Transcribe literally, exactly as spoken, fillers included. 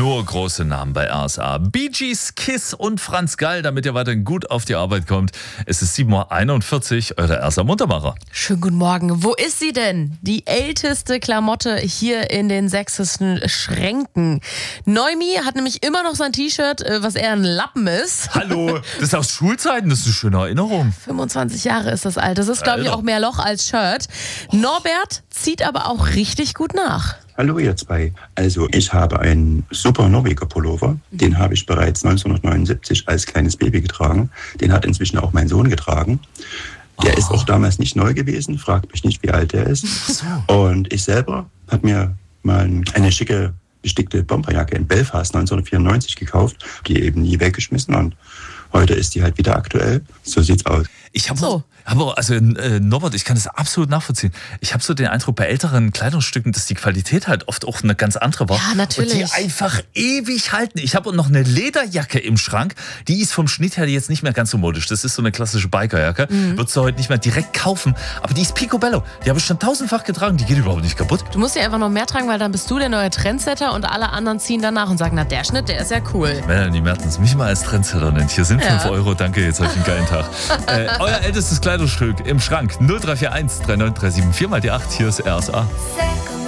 nur große Namen bei R S A. Bee Gees, Kiss und Franz Gall, damit ihr weiterhin gut auf die Arbeit kommt. Es ist sieben Uhr einundvierzig, eure R S A Muntermacher. Schönen guten Morgen. Wo ist sie denn? Die älteste Klamotte hier in den sächsischen Schränken. Neumi hat nämlich immer noch sein T-Shirt, was eher ein Lappen ist. Hallo, das ist aus Schulzeiten, das ist eine schöne Erinnerung. fünfundzwanzig Jahre ist das alt. Das ist, glaube ich, auch mehr Loch als Shirt. Norbert zieht aber auch richtig gut nach. Hallo ihr zwei. Also ich habe einen super Norweger Pullover. Den habe ich bereits neunzehnhundertneunundsiebzig als kleines Baby getragen. Den hat inzwischen auch mein Sohn getragen. Der oh. ist auch damals nicht neu gewesen. Fragt mich nicht, wie alt der ist. So. Und ich selber habe mir mal eine schicke bestickte Bomberjacke in Belfast neunzehnhundertvierundneunzig gekauft. Die eben nie weggeschmissen und heute ist die halt wieder aktuell. So sieht's aus. Ich habe so. Aber also äh, Norbert, ich kann das absolut nachvollziehen. Ich habe so den Eindruck bei älteren Kleidungsstücken, dass die Qualität halt oft auch eine ganz andere war. Ja, natürlich. Und die einfach ewig halten. Ich habe noch eine Lederjacke im Schrank, die ist vom Schnitt her jetzt nicht mehr ganz so modisch. Das ist so eine klassische Bikerjacke. Mhm. Würdest du heute nicht mehr direkt kaufen. Aber die ist picobello. Die habe ich schon tausendfach getragen, die geht überhaupt nicht kaputt. Du musst ja einfach noch mehr tragen, weil dann bist du der neue Trendsetter und alle anderen ziehen danach und sagen, na der Schnitt, der ist ja cool. Melanie Mertens mich mal als Trendsetter nennt. Hier sind fünf ja. Euro, danke, jetzt habe ich einen geilen Tag. äh, euer ältestes Kleidungsstück im Schrank null drei vier eins drei neun drei sieben vier mal die acht, hier ist R S A.